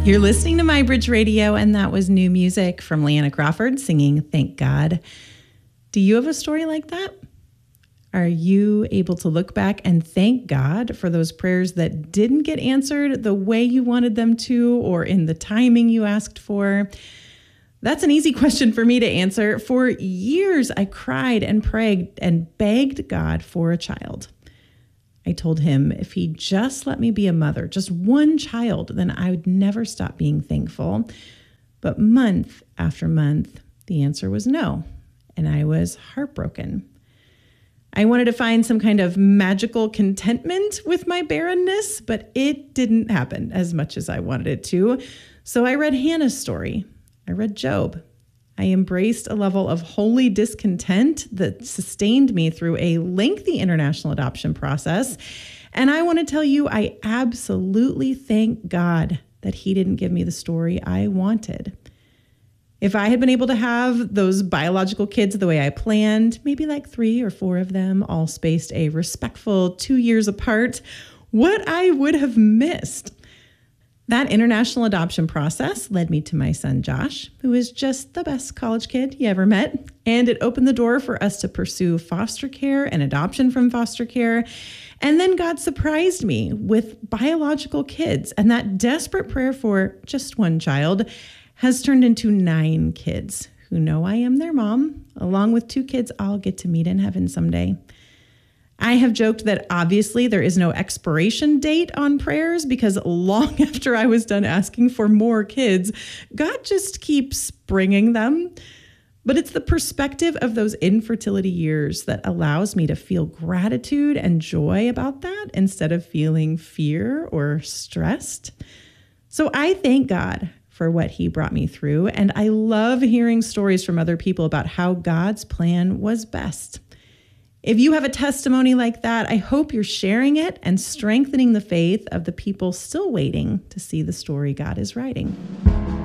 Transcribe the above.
You're listening to My Bridge Radio, and that was new music from Leanna Crawford singing Thank God. Do you have a story like that? Are you able to look back and thank God for those prayers that didn't get answered the way you wanted them to or in the timing you asked for? That's an easy question for me to answer. For years, I cried and prayed and begged God for a child. I told him if he'd just let me be a mother, just one child, then I would never stop being thankful. But month after month, the answer was no, and I was heartbroken. I wanted to find some kind of magical contentment with my barrenness, but it didn't happen as much as I wanted it to. So I read Hannah's story. I read Job. I embraced a level of holy discontent that sustained me through a lengthy international adoption process. And I want to tell you, I absolutely thank God that he didn't give me the story I wanted. If I had been able to have those biological kids the way I planned, maybe like 3 or 4 of them, all spaced a respectful 2 years apart, what I would have missed. That international adoption process led me to my son, Josh, who is just the best college kid you ever met. And it opened the door for us to pursue foster care and adoption from foster care. And then God surprised me with biological kids. And that desperate prayer for just one child has turned into 9 kids who know I am their mom, along with 2 kids I'll get to meet in heaven someday. I have joked that obviously there is no expiration date on prayers because long after I was done asking for more kids, God just keeps bringing them. But it's the perspective of those infertility years that allows me to feel gratitude and joy about that instead of feeling fear or stressed. So I thank God for what he brought me through, and I love hearing stories from other people about how God's plan was best. If you have a testimony like that, I hope you're sharing it and strengthening the faith of the people still waiting to see the story God is writing.